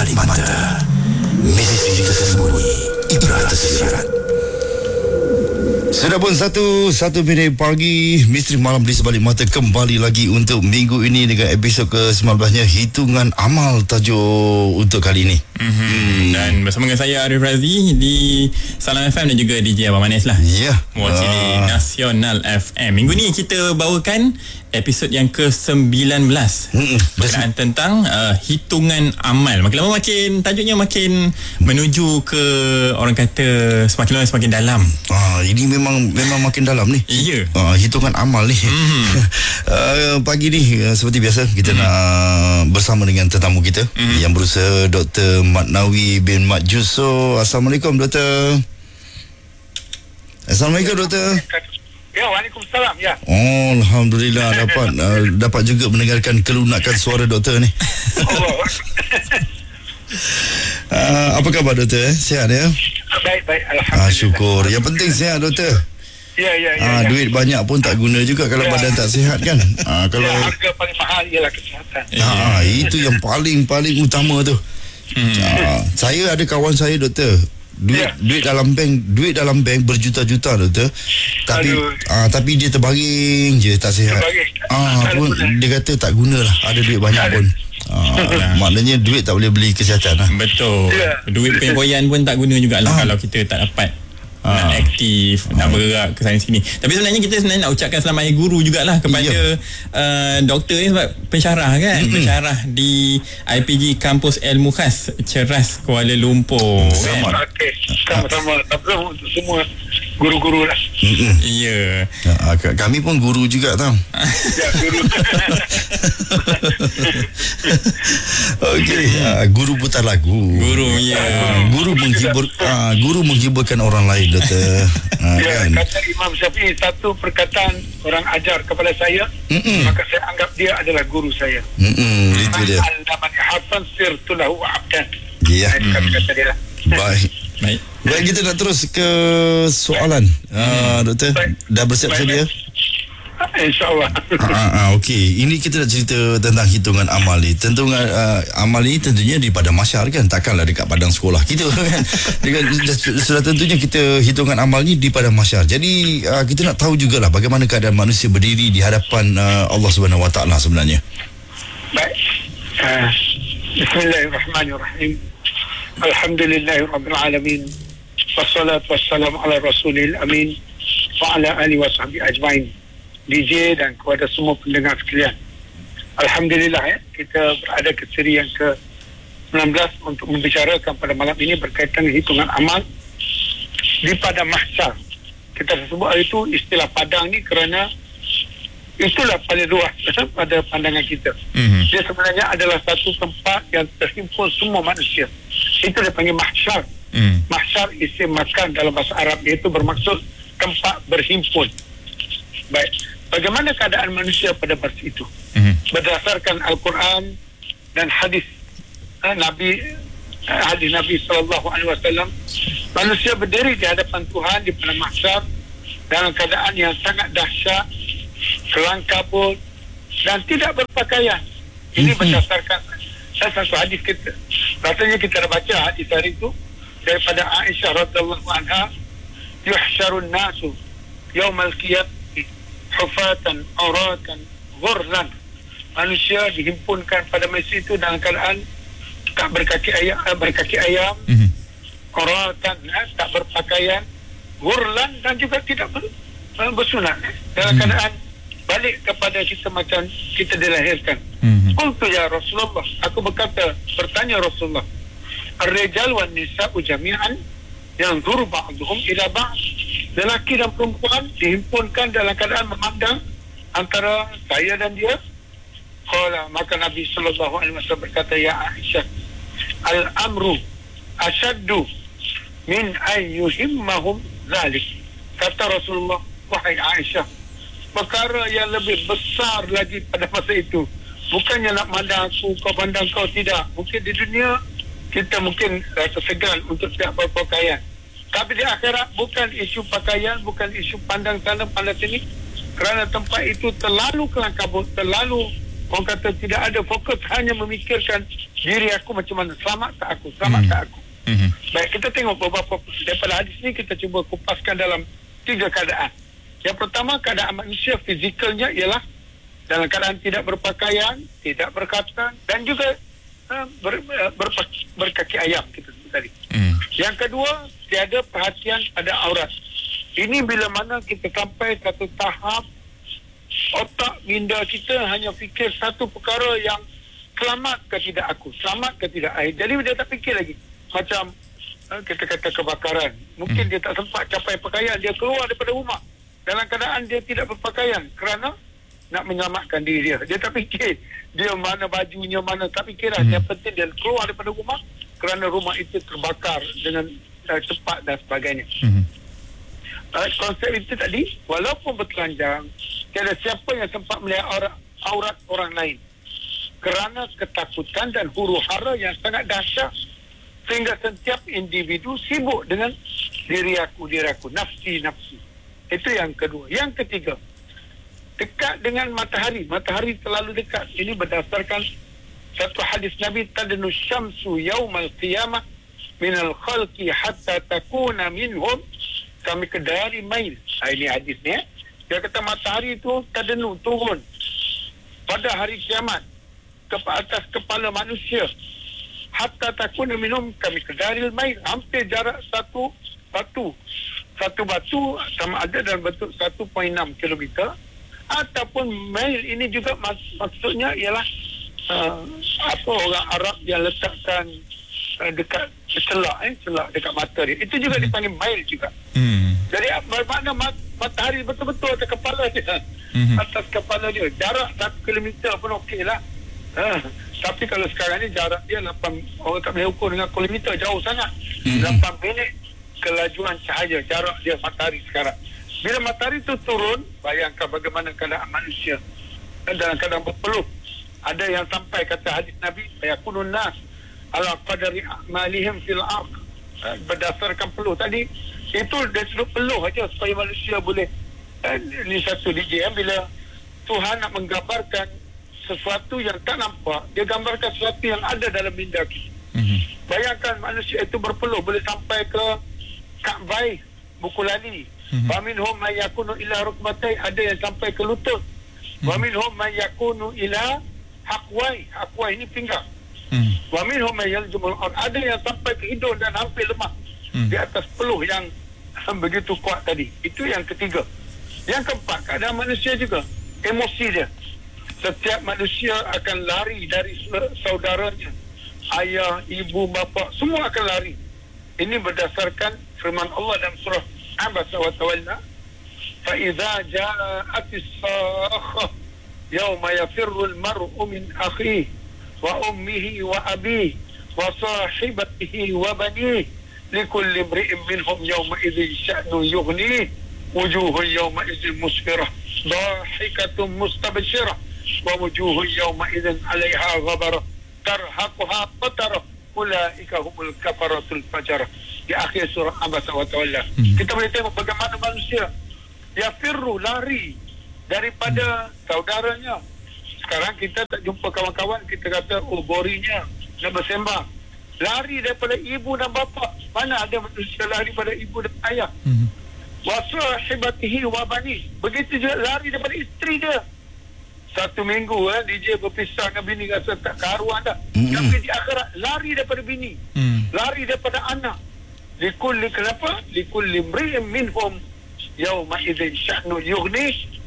Sebalik Mata, misteri tersembunyi, ibrah tersirat. Sudah pun satu minit pagi, Misteri Malam di Sebalik Mata kembali lagi untuk minggu ini dengan episod ke-19-nya Hitungan Amal tajuk untuk kali ini. Dan bersama dengan saya Arif Razi di Salam FM dan juga DJ Abang Manis lah. Ya. Mewakili Nasional FM. Minggu ni kita bawakan episod yang ke-19 berkenaan tentang hitungan amal. Makin lama tajuknya makin menuju ke, orang kata, semakin lama semakin dalam. Ini memang makin dalam ni. Ya. Hitungan amal ni. Pagi ni seperti biasa kita nak bersama dengan tetamu kita yang berusaha, Dr. Mat Nawi bin Mat Juso. Assalamualaikum Doktor. Assalamualaikum Doktor. Ya, waalaikumsalam. Ya. Oh, alhamdulillah dapat juga mendengarkan kelunakan suara doktor ni. Apa khabar doktor? Sihat ya? Baik, alhamdulillah. Syukur. Yang penting sihat doktor. Ya. Duit banyak pun tak guna juga kalau badan tak sihat kan. Kalau harga paling mahal ialah kesihatan. Itu yang paling utama tu. Saya ada kawan saya doktor. Duit dalam bank berjuta-juta doktor. Tapi dia terbaring je, tak sihat. Pun dia kata tak gunalah ada duit banyak pun. Maknanya duit tak boleh beli kesihatan lah. Betul. Duit pemboyan pun tak guna jugalah kalau kita tak dapat nak aktif, nak bergerak ke sana sini. Tapi sebenarnya kita nak ucapkan selamat hari guru jugalah kepada doktor ni, sebab pensyarah kan, pensyarah di IPG Kampus Ilmu Khas Ceras Kuala Lumpur. Selamat. Okey, sama-sama. Tapi untuk semua guru-guru lah. Ya. Kami pun guru juga tau. Ya, guru. Okey, guru putar lagu. Guru menghiburkan orang lain doktor. Ya, Kan? kata Imam Syafi'i, satu perkataan orang ajar kepada saya, maka saya anggap dia adalah guru saya. Itu dia. Al-Damani Hasan sirtu lahu abdan. Ya. Itu kata dia lah. Baik, kita nak terus ke soalan. Doktor, dah bersiap sedia? InsyaAllah. Okey, ini kita nak cerita tentang hitungan amal ni. Amal ni tentunya di padang mahsyar kan, takkanlah dekat padang sekolah kita kan. Sudah tentunya kita hitungan amal ni di padang mahsyar. Jadi kita nak tahu jugalah bagaimana keadaan manusia berdiri di hadapan Allah Subhanahu Wa Taala sebenarnya. Baik. Bismillahirrahmanirrahim. Alhamdulillahirabbil alamin. Wassalatu wassalamu ala rasulil amin wa ala alihi wa sahbihi ajmain. DJ dan kepada semua pendengar sekalian, alhamdulillah kita berada ke seri yang ke-19 untuk membicarakan pada malam ini berkaitan dengan hitungan amal di padang mahsyar. Kita sebut itu istilah padang ni kerana itulah paling luas pada pandangan kita. Dia sebenarnya adalah satu tempat yang terhimpun semua manusia. Itu dia panggil mahsyar. Mahsyar isim makan dalam bahasa Arab, iaitu bermaksud tempat berhimpun. Baik, bagaimana keadaan manusia pada masa itu? Berdasarkan Al-Quran dan hadis Nabi sallallahu alaihi wasallam, manusia berdiri di hadapan Tuhan di padang mahsyar dalam keadaan yang sangat dahsyat, kelang kabut dan tidak berpakaian. Ini berdasarkan satu hadis kita. Rasanya kita dah baca hadis hari itu daripada Aisyah radhiyallahu anha, yuhsyarun nasu yaumal qiyamah hufatan auratan ghurlan. Manusia dihimpunkan pada masa itu dalam keadaan tak berkaki ayam, auratan, tak berpakaian, ghurlan, dan juga tidak bersunat, dalam keadaan balik kepada kita macam kita dilahirkan. Qultu ya Rasulullah, aku bertanya Rasulullah, ar-rijal wan nisa'u jami'an yanzuru ba'duhum ila ba'd. Lelaki dan perempuan dihimpunkan dalam keadaan memandang antara saya dan dia. Qala, maka Nabi sallallahu alaihi wasallam berkata, ya Aisyah, al-amru ashaddu min ayyuhimmahum zalik. Kata Rasulullah, wahai Aisyah, perkara yang lebih besar lagi pada masa itu bukannya nak mandang aku, kau pandang kau, tidak. Mungkin di dunia kita mungkin rasa segan untuk tidak berpakaian, tapi di akhirat bukan isu pakaian, bukan isu pandang sana pandang sini, kerana tempat itu terlalu kelang kabut, terlalu Orang kata tidak ada fokus, hanya memikirkan diri aku macam mana, selamat tak aku. Baik, kita tengok beberapa daripada hadis ni, kita cuba kupaskan dalam 3 keadaan. Yang pertama, keadaan manusia fizikalnya ialah dalam keadaan tidak berpakaian, tidak berkhatan, dan juga berkaki ayam, kita sebut tadi. Yang kedua, tiada perhatian pada aurat. Ini bila mana kita sampai satu tahap otak minda kita hanya fikir satu perkara yang selamat ke tidak aku, selamat ke tidak I. Jadi dia tak fikir lagi. Macam kita kata kebakaran, mungkin dia tak sempat capai pakaian, dia keluar daripada rumah dalam keadaan dia tidak berpakaian kerana nak menyelamatkan diri dia. Dia tak fikir dia mana bajunya, mana, tak fikir lah. Yang penting dia keluar daripada rumah kerana rumah itu terbakar dengan cepat dan sebagainya. Konsep itu tadi, walaupun bertelanjang, tiada siapa yang sempat melihat aurat orang lain kerana ketakutan dan huru-hara yang sangat dahsyat, sehingga setiap individu sibuk dengan diri aku, nafsi. Itu yang kedua. Yang ketiga, dekat dengan matahari terlalu dekat. Ini berdasarkan satu hadis Nabi, tadnu syamsu yaumal qiyamah minal khalqi hatta takuna minhum kami kedari mail. Ini hadis ni. Dia kata matahari itu tadnu, turun pada hari kiamat ke atas kepala manusia, hatta takuna minhum kami kedari mail, hampir jarak satu batu sama ada dalam bentuk 1.6 kilometer ataupun mail. Ini juga maksudnya ialah orang Arab yang letakkan dekat celak dekat mata dia, itu juga dipanggil mail juga. Jadi bermakna matahari betul-betul atas kepala dia, atas kepala dia, jarak 1 kilometer pun okey lah. Tapi kalau sekarang ni jarak dia 8, orang tak boleh ukur dengan kilometer, jauh sangat. 8 minit kelajuan cahaya jarak dia matahari sekarang. Bila matahari itu turun, bayangkan bagaimana keadaan manusia dalam keadaan berpeluh. Ada yang sampai kata hadis Nabi, yakunun nas ala qadari a'malihim fil ardh, berdasarkan peluh tadi. Itu dari sudut peluh aja supaya manusia boleh ini satu DJ bila Tuhan nak menggambarkan sesuatu yang tak nampak, dia gambarkan sesuatu yang ada dalam minda kita. Bayangkan manusia itu berpeluh boleh sampai ke Ka'bai, Bukulani. Wa minhum man yakunu ila rukbatai, ada yang sampai ke lutut. Wa minhum man yakunu ila haqwai ini pinggang. Wa minhum man yaljumul ard, ada yang sampai ke hidung dan hampir lemah di atas peluh yang begitu kuat tadi. Itu yang ketiga. Yang keempat, keadaan manusia juga, emosi dia. Setiap manusia akan lari dari saudaranya, ayah, ibu, bapa, semua akan lari. Ini berdasarkan firman Allah dalam surah Abasa wa Tawalla, fa idza ja'atis sakhah yauma yafirru al-mar'u min akhihi wa ummihi wa abihi wa sahibatihi wa banihi likulli imri'in minhum yawma idzin sya'nu yughnihi wujuhun yawma idzin musfirah dhahikatun mustabshirah wa wujuhun yawma idzin 'alayha ghabarah tarhaquha qatarah ulaika humul kafaratul fajarah. Di akhir surah Abasa wa Tawalla, kita boleh tengok bagaimana manusia yafirru, lari daripada saudaranya. Sekarang kita tak jumpa kawan-kawan, kita kata borinya nak bersembang. Lari daripada ibu dan bapa. Mana ada manusia lari daripada ibu dan ayah. Wa sahibatihi wa bani, begitu juga lari daripada isteri dia. 1 minggu DJ berpisah dengan bini, rasa tak karuan dah. Tapi di akhirat lari daripada bini, lari daripada anak. Likulli imri'in minhum yawma idzin sya'nu yughni